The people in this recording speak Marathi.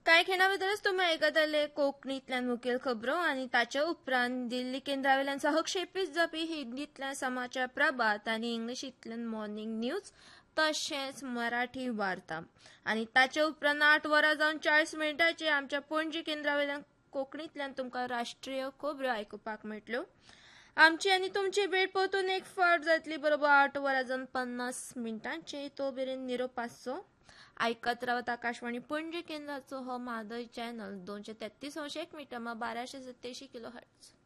काय खिणाबद्दलच तुम्ही ऐकत आले कोकणीतल्यान मुखेल खबरो आणि ताच्या उपरांत दिल्ली केंद्रावेल्यान सहक शेपीत जापी हिंदीतल्या समाचार प्रभात आणि इंग्लिशीतल्यान मॉर्निंग न्यूज तशेंच मराठी वार्ता आणि ताच्या उपरांत 8 वरां जावन 40 मिनिटांचे आमच्या पणजी केंद्रावेल्यान कोकणीतल्यान तुमकां राष्ट्रीय खबरो आयकुपाक मेळटल्यो। आमची आणि तुमची भेट पोतून एक फावट जातली बरोबर 8 वरां जावन 50 मिनिटांचे। तो मेरेन निरोप आसचो। ऐकत रावत आकाशवाणी पणजी केंद्राचो हो मादय चॅनल 233 मीटर 1287 किलो हर्ट्ज।